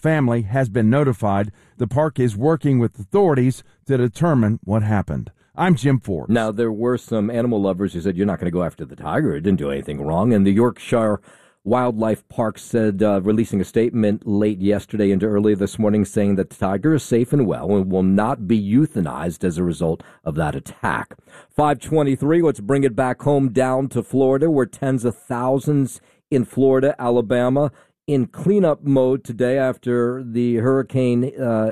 family has been notified. The park is working with authorities to determine what happened. I'm Jim Forbes. Now, there were some animal lovers who said you're not going to go after the tiger. It didn't do anything wrong. And the Yorkshire Wildlife Park said, releasing a statement late yesterday into early this morning, saying that the tiger is safe and well and will not be euthanized as a result of that attack. 5:23, let's bring it back home down to Florida, where tens of thousands in Florida, Alabama, in cleanup mode today after the hurricane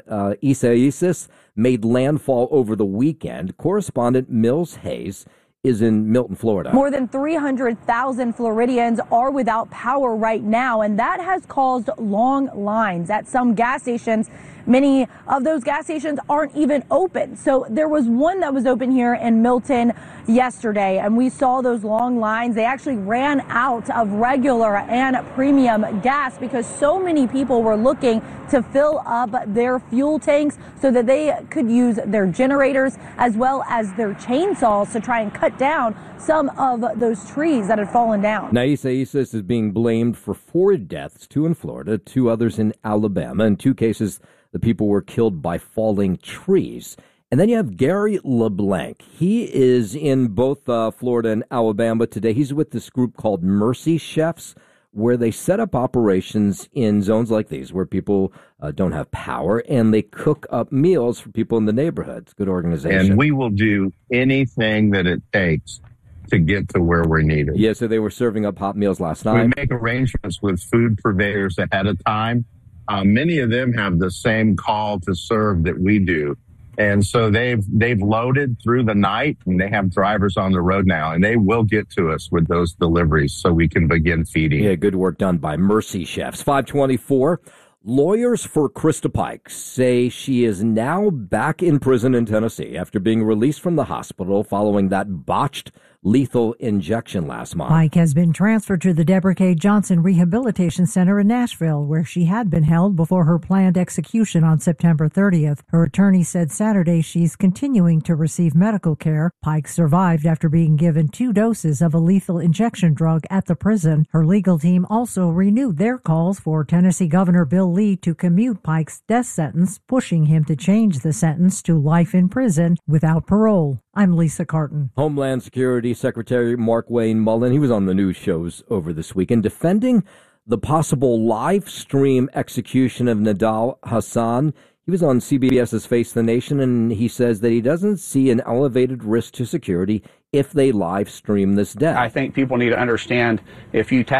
Isaias made landfall over the weekend. Correspondent Mills Hayes is in Milton, Florida. More than 300,000 Floridians are without power right now, and that has caused long lines at some gas stations. Many of those gas stations aren't even open. So there was one that was open here in Milton yesterday, and we saw those long lines. They actually ran out of regular and premium gas because so many people were looking to fill up their fuel tanks so that they could use their generators as well as their chainsaws to try and cut down some of those trees that had fallen down. Now, Isaias is being blamed for 4 deaths, 2 in Florida, 2 others in Alabama. In 2 cases, the people were killed by falling trees. And then you have Gary LeBlanc. He is in both Florida and Alabama today. He's with this group called Mercy Chefs, where they set up operations in zones like these where people don't have power, and they cook up meals for people in the neighborhoods. Good organization. And we will do anything that it takes to get to where we're needed. Yeah, so they were serving up hot meals last night. We make arrangements with food purveyors ahead of time. Many of them have the same call to serve that we do. And so they've loaded through the night, and they have drivers on the road now, and they will get to us with those deliveries so we can begin feeding. Yeah, good work done by Mercy Chefs. 5:24. Lawyers for Krista Pike say she is now back in prison in Tennessee after being released from the hospital following that botched lethal injection last month. Pike has been transferred to the Deborah K. Johnson Rehabilitation Center in Nashville, where she had been held before her planned execution on September 30th. Her attorney said Saturday she's continuing to receive medical care. Pike survived after being given 2 doses of a lethal injection drug at the prison. Her legal team also renewed their calls for Tennessee Governor Bill Lee to commute Pike's death sentence, pushing him to change the sentence to life in prison without parole. I'm Lisa Carton. Homeland Security Secretary Mark Wayne Mullen, he was on the news shows over this weekend defending the possible live stream execution of Nidal Hasan. He was on CBS's Face the Nation, and he says that he doesn't see an elevated risk to security if they live stream this death. I think people need to understand if you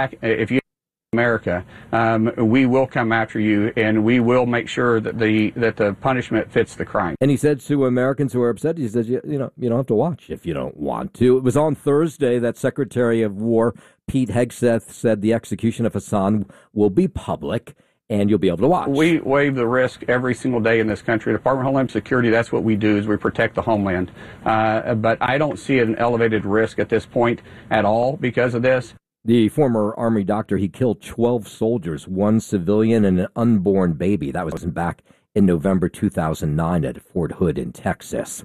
America, we will come after you, and we will make sure that the punishment fits the crime. And he said to Americans who are upset, he says, you don't have to watch if you don't want to. It was on Thursday that Secretary of War Pete Hegseth said the execution of Hasan will be public, and you'll be able to watch. We waive the risk every single day in this country. The Department of Homeland Security, that's what we do, is we protect the homeland. But I don't see an elevated risk at this point at all because of this. The former Army doctor, he killed 12 soldiers, 1 civilian and an unborn baby. That was back in November 2009 at Fort Hood in Texas.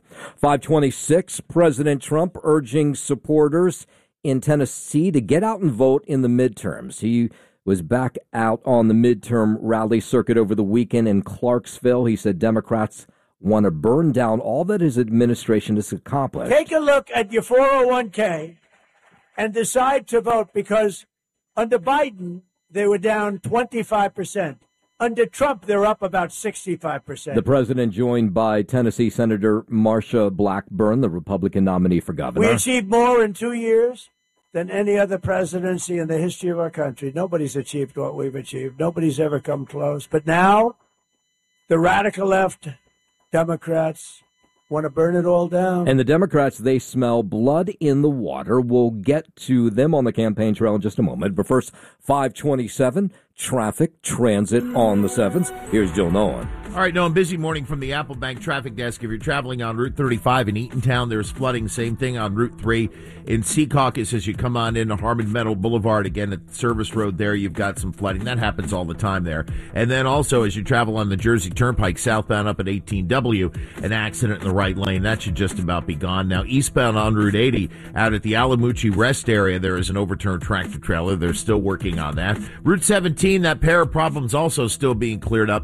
5:26, President Trump urging supporters in Tennessee to get out and vote in the midterms. He was back out on the midterm rally circuit over the weekend in Clarksville. He said Democrats want to burn down all that his administration has accomplished. Take a look at your 401k. And decide to vote, because under Biden, they were down 25%. Under Trump, they're up about 65%. The president joined by Tennessee Senator Marsha Blackburn, the Republican nominee for governor. We achieved more in 2 years than any other presidency in the history of our country. Nobody's achieved what we've achieved. Nobody's ever come close. But now, the radical left, Democrats, want to burn it all down. And the Democrats, they smell blood in the water. We'll get to them on the campaign trail in just a moment. But first, 5:27, traffic, transit on the 7th. Here's Jill Nolan. All right, no, busy morning from the Apple Bank traffic desk. If you're traveling on Route 35 in Eatontown, there's flooding. Same thing on Route 3 in Secaucus as you come on into Harmon Meadow Boulevard. Again, at Service Road there, you've got some flooding. That happens all the time there. And then also, as you travel on the Jersey Turnpike southbound up at 18W, an accident in the right lane. That should just about be gone. Now, eastbound on Route 80, out at the Alamucci Rest area, there is an overturned tractor trailer. They're still working on that. Route 17. team, that pair of problems also still being cleared up.